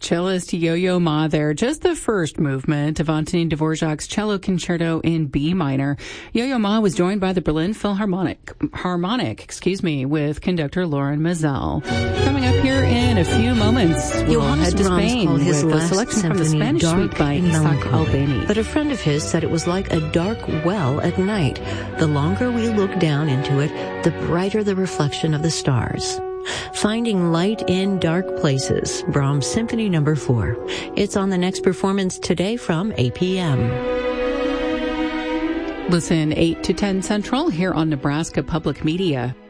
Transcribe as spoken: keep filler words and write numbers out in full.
Cellist Yo-Yo Ma there. Just the first movement of Antonin Dvorak's Cello Concerto in B minor. Yo-Yo Ma was joined by the Berlin Philharmonic, harmonic, excuse me, with conductor Lauren Mazel. Coming up here in a few moments, we'll Johannes head to Brahms Spain called his with a last selection from the symphony Spanish dark suite by and Isaac melancholy. Albani. But a friend of his said it was like a dark well at night. The longer we look down into it, the brighter the reflection of the stars. Finding light in dark places, Brahms Symphony Number Four. It's on the next performance today from eight p.m. Listen eight to ten Central here on Nebraska Public Media.